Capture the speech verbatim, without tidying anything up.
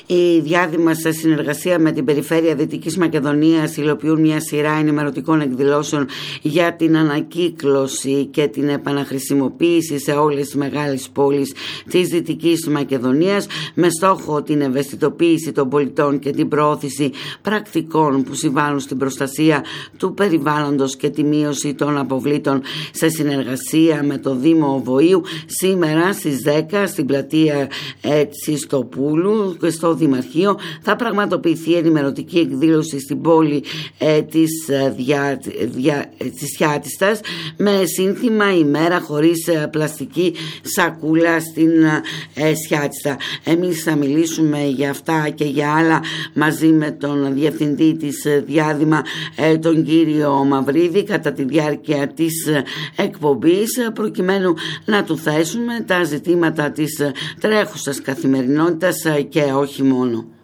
Η Διάδημα, σε συνεργασία με την Περιφέρεια Δυτικής Μακεδονίας, υλοποιούν μια σειρά ενημερωτικών εκδηλώσεων για την ανακύκλωση και την επαναχρησιμοποίηση σε όλες τις μεγάλες πόλεις της Δυτικής Μακεδονίας, με στόχο την ευαισθητοποίηση των πολιτών και την προώθηση πρακτικών που συμβάλλουν στην προστασία του περιβάλλοντος και τη μείωση των αποβλήτων, σε συνεργασία με το Δήμο Βοήου. Σήμερα στις δέκα στην πλατεία Τσιστοπούλου και στο Δημαρχείο θα πραγματοποιηθεί ενημερωτική εκδήλωση στην πόλη ε, της, ε, δια, δια, ε, της Χιάτιστας, με σύνθημα «Ημέρα χωρίς ε, πλαστική σακούλα στην ε, Χιάτιστα». Εμείς θα μιλήσουμε για αυτά και για άλλα μαζί με τον Διευθυντή της ε, Διάδημα, ε, τον κύριο Μαυρίδη, κατά τη διάρκεια της ε, εκπομπής, ε, προκειμένου να του θέσουμε τα ζητήματα της ε, τρέχουσας καθημερινότητας ε, και όχι μόνο.